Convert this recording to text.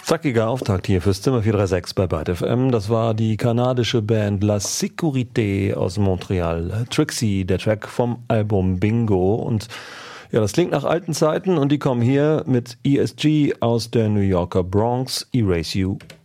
Zackiger Auftakt hier fürs Zimmer 436 bei Byte FM. Das war die kanadische Band La Sécurité aus Montreal. Trixie, der Track vom Album Bingo. Und ja, das klingt nach alten Zeiten und die kommen hier mit ESG aus der New Yorker Bronx. Erase You.